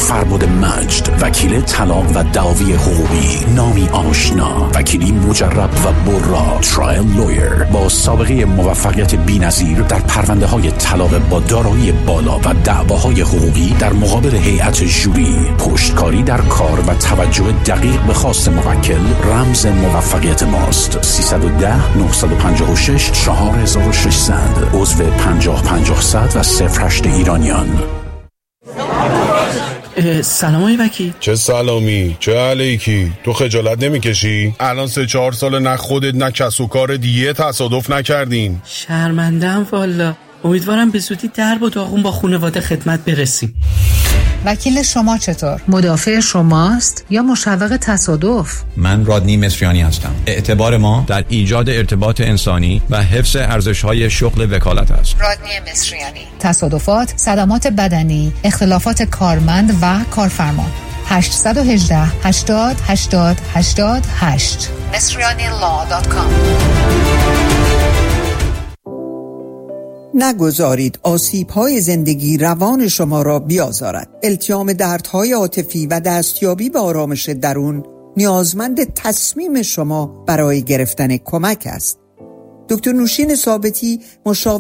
فربد مجد، وکیل طلاق و دعاوی حقوقی، نامی آشنا، وکیلی مجرب و برا، ترایل لویر با سابقه موفقیت بی‌نظیر در پرونده‌های طلاق با دارایی بالا و دعواهای حقوقی در مقابل هیئت ژوری. پشتکاری در کار و توجه دقیق به خواست موکل رمز موفقیت ماست. 310 956 4600 عضو 50500 و 08 ایرانیان. سلام آقای وکیل. چه سلامی، چه علیکی؟ تو خجالت نمیکشی؟ الان 3-4 سال نه خودت نه کس و کار دیگه تصادف نکردین. شرمنده‌ام والا. امیدوارم به زودی در و داغون با خانواده خدمت برسیم. وکیل شما چطور؟ مدافع شماست یا مشوق تصادف؟ من رادنی مصریانی هستم. اعتبار ما در ایجاد ارتباط انسانی و حفظ ارزش‌های شغل وکالت است. رادنی مصریانی. تصادفات، صدمات بدنی، اختلافات کارمند و کارفرما. 818 80 80 88 مصریanilaw.com. نگذارید آسیب‌های زندگی روان شما را بیازارد. التیام دردهای عاطفی و دستیابی به آرامش درون نیازمند تصمیم شما برای گرفتن کمک است. دکتر نوشین ثابتی، مشاور